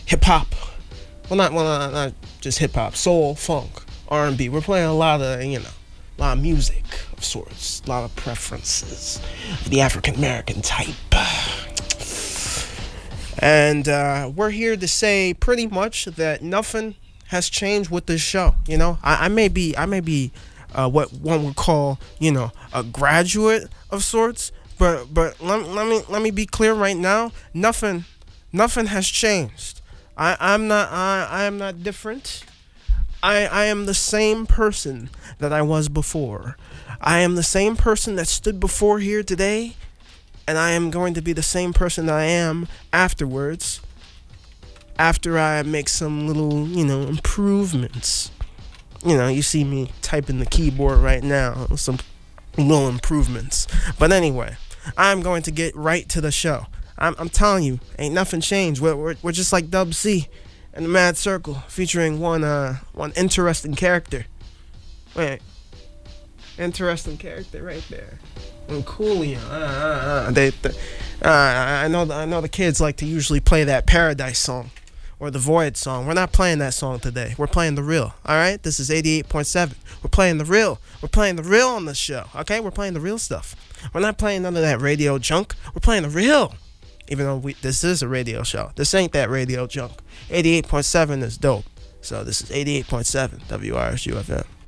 hip hop. Not just hip hop, soul, funk, R&B. We're playing a lot of, a lot of music of sorts, a lot of preferences of the African American type. And we're here to say pretty much that nothing has changed with this show. I may be what one would call, a graduate of sorts, but let me be clear right now. Nothing has changed. I am not different. I am the same person that I was before. I am the same person that stood before here today, and I am going to be the same person that I am afterwards, after I make some little, improvements. You see me typing the keyboard right now, some little improvements. But anyway, I'm going to get right to the show. I'm telling you, ain't nothing changed. We're just like Dub C and the Mad Circle, featuring one interesting character. Wait, interesting character right there. And Coolio. I know the kids like to usually play that Paradise song or the Void song. We're not playing that song today. We're playing the real. All right, this is 88.7. We're playing the real. We're playing the real on this show. Okay, we're playing the real stuff. We're not playing none of that radio junk. We're playing the real. Even though this is a radio show. This ain't that radio junk. 88.7 is dope. So this is 88.7 WRSU FM.